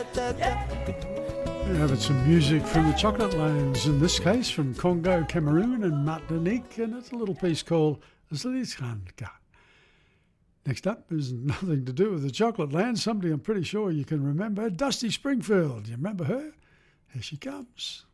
We're having some music from the Chocolate Lands, in this case from Congo, Cameroon and Martinique, and it's a little piece called Zlizhanka. Next up is nothing to do with the Chocolate Lands, somebody I'm pretty sure you can remember, Dusty Springfield. You remember her? Here she comes.